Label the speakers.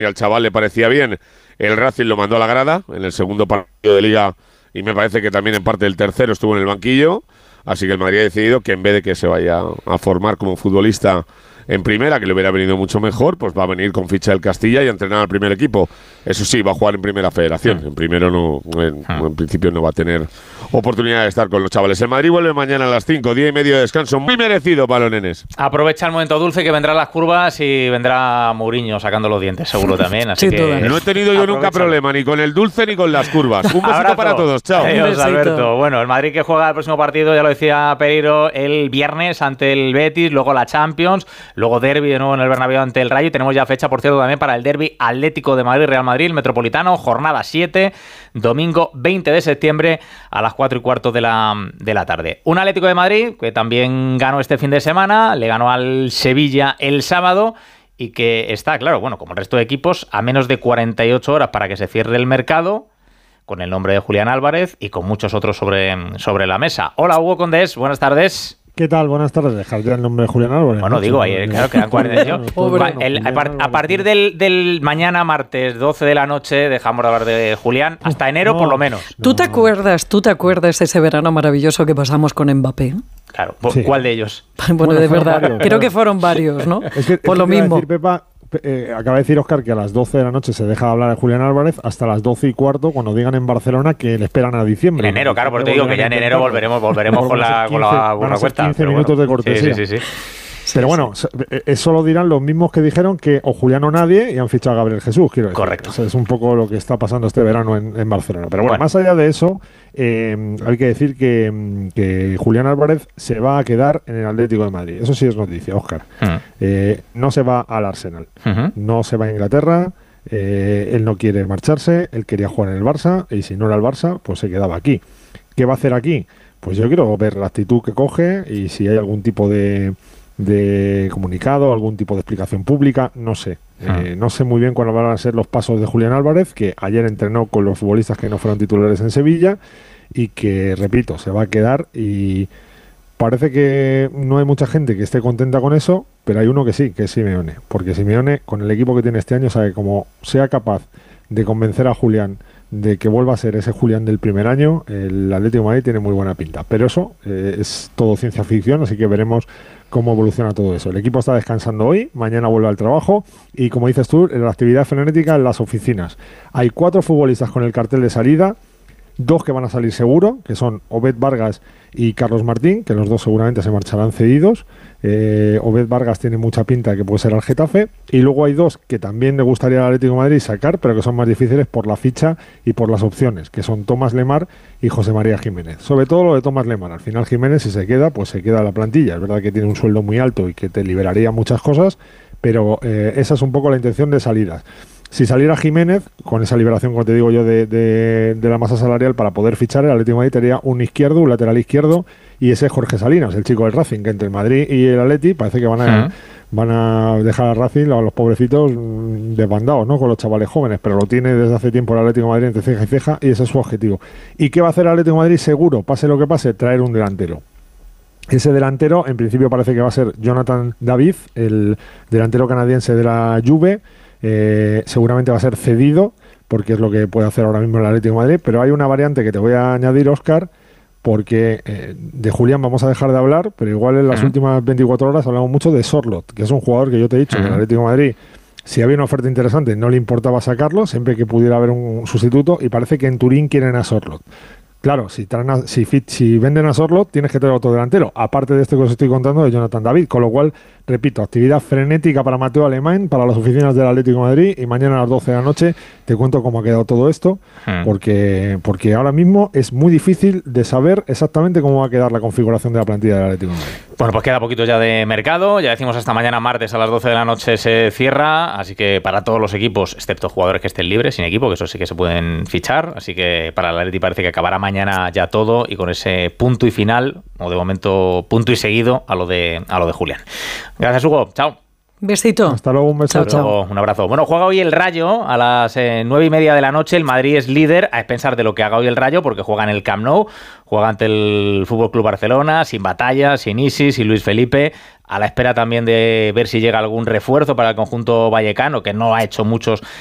Speaker 1: y al chaval le parecía bien, el Racing lo mandó a la grada en el segundo partido de Liga y me parece que también en parte del tercero estuvo en el banquillo. Así que el Madrid ha decidido que en vez de que se vaya a formar como futbolista en primera, que le hubiera venido mucho mejor, pues va a venir con ficha del Castilla y a entrenar al primer equipo. Eso sí, va a jugar en primera federación. En primero no, en principio no va a tener oportunidad de estar con los chavales. El Madrid vuelve mañana a las 5, 10 y medio de descanso. Muy merecido para los nenes.
Speaker 2: Aprovecha el momento dulce que vendrán las curvas y vendrá Mourinho sacando los dientes, seguro también. Así que
Speaker 1: no he tenido yo nunca problema ni con el dulce ni con las curvas. Un besito
Speaker 2: Abrazo
Speaker 1: para todos. Chao.
Speaker 2: Adiós, Alberto. Bueno, el Madrid que juega el próximo partido, ya lo decía Pereiro, el viernes ante el Betis, luego la Champions, luego derbi de nuevo en el Bernabéu ante el Rayo. Y tenemos ya fecha, por cierto, también para el derbi Atlético de Madrid-Real Madrid, el Metropolitano, jornada 7, domingo 20 de septiembre a las 4:15 de la tarde. Un Atlético de Madrid que también ganó este fin de semana, le ganó al Sevilla el sábado y que está, claro, bueno, como el resto de equipos, a menos de 48 horas para que se cierre el mercado, con el nombre de Julián Álvarez y con muchos otros sobre la mesa. Hola, Hugo Condés, buenas tardes.
Speaker 3: ¿Qué tal? Buenas tardes. Dejar ya el nombre de Julián Álvarez.
Speaker 2: Bueno, ¿no? Digo, ahí, claro, quedan 40 a partir del mañana, martes, 12 de la noche, dejamos de hablar de Julián, hasta enero por lo menos.
Speaker 4: ¿Tú te acuerdas de ese verano maravilloso que pasamos con Mbappé?
Speaker 2: Claro, ¿cuál de ellos?
Speaker 4: Bueno, de verdad, varios, creo que fueron varios, ¿no? Por lo mismo.
Speaker 3: Decir, Pepa, acaba de decir Óscar que a las 12 de la noche se deja de hablar de Julián Álvarez hasta las 12:15 cuando digan en Barcelona que le esperan a diciembre.
Speaker 2: En enero, claro, porque te digo que ya en enero volveremos con la buena cuesta.
Speaker 3: 15 minutos de cortesía.
Speaker 2: Sí.
Speaker 3: Pero bueno, eso lo dirán los mismos que dijeron que o Julián o nadie y han fichado a Gabriel Jesús, quiero decir.
Speaker 2: Correcto.
Speaker 3: O sea, es un poco lo que está pasando este verano en Barcelona. Pero bueno, más allá de eso, hay que decir que Julián Álvarez se va a quedar en el Atlético de Madrid. Eso sí es noticia, Óscar. No se va al Arsenal, no se va a Inglaterra. Él no quiere marcharse, él quería jugar en el Barça y si no era el Barça, pues se quedaba aquí. ¿Qué va a hacer aquí? Pues yo quiero ver la actitud que coge y si hay algún tipo de comunicado, algún tipo de explicación pública, no sé. No sé muy bien cuáles van a ser los pasos de Julián Álvarez, que ayer entrenó con los futbolistas que no fueron titulares en Sevilla y que, repito, se va a quedar y parece que no hay mucha gente que esté contenta con eso, pero hay uno que sí, que es Simeone, porque Simeone, con el equipo que tiene este año, sabe cómo sea capaz de convencer a Julián de que vuelva a ser ese Julián del primer año. El Atlético de Madrid tiene muy buena pinta, pero eso es todo ciencia ficción, así que veremos cómo evoluciona todo eso. El equipo está descansando hoy, mañana vuelve al trabajo y, como dices tú, la actividad frenética en las oficinas. Hay 4 futbolistas con el cartel de salida, 2 que van a salir seguro, que son Obed Vargas y Carlos Martín, que los dos seguramente se marcharán cedidos. Obed Vargas tiene mucha pinta de que puede ser al Getafe, y luego hay 2 que también le gustaría al Atlético de Madrid sacar, pero que son más difíciles por la ficha y por las opciones, que son Tomás Lemar y José María Jiménez. Sobre todo lo de Tomás Lemar. Al final Jiménez, si se queda, pues se queda a la plantilla. Es verdad que tiene un sueldo muy alto y que te liberaría muchas cosas, pero esa es un poco la intención de salidas. Si saliera Jiménez, con esa liberación, como te digo yo, de la masa salarial para poder fichar, el Atlético de Madrid tendría un izquierdo, un lateral izquierdo, y ese es Jorge Salinas, el chico del Racing, que entre el Madrid y el Atleti parece que van a dejar al Racing, a los pobrecitos, desbandados, ¿no? Con los chavales jóvenes, pero lo tiene desde hace tiempo el Atlético de Madrid entre ceja y ceja, y ese es su objetivo. ¿Y qué va a hacer el Atlético de Madrid? Seguro, pase lo que pase, traer un delantero. Ese delantero, en principio, parece que va a ser Jonathan David, el delantero canadiense de la Juve. Seguramente va a ser cedido, porque es lo que puede hacer ahora mismo el Atlético de Madrid, pero hay una variante que te voy a añadir, Óscar, porque de Julián vamos a dejar de hablar, pero igual en las últimas 24 horas hablamos mucho de Sorloth, que es un jugador que yo te he dicho que el Atlético de Madrid, si había una oferta interesante, no le importaba sacarlo, siempre que pudiera haber un sustituto, y parece que en Turín quieren a Sorloth. Claro, si venden a Sorloth, tienes que traer otro delantero, aparte de este que os estoy contando de Jonathan David, con lo cual, repito, actividad frenética para Mateo Alemán, para las oficinas del Atlético de Madrid, y mañana a las 12 de la noche te cuento cómo ha quedado todo esto, porque ahora mismo es muy difícil de saber exactamente cómo va a quedar la configuración de la plantilla del Atlético de Madrid.
Speaker 2: Bueno, pues queda poquito ya de mercado, ya decimos hasta mañana martes a las 12 de la noche se cierra, así que para todos los equipos, excepto jugadores que estén libres, sin equipo, que eso sí que se pueden fichar, así que para el Atlético parece que acabará mañana ya todo y con ese punto y final, o de momento punto y seguido a lo de Julián. Gracias, Hugo. Chao.
Speaker 4: Besito.
Speaker 3: Hasta luego, un beso.
Speaker 2: Chao. Un abrazo. Bueno, juega hoy el Rayo a las 9:30 de la noche. El Madrid es líder, a expensas de lo que haga hoy el Rayo, porque juega en el Camp Nou, juega ante el FC Barcelona, sin Batalla, sin Isi, sin Luis Felipe, a la espera también de ver si llega algún refuerzo para el conjunto vallecano, que no ha hecho muchos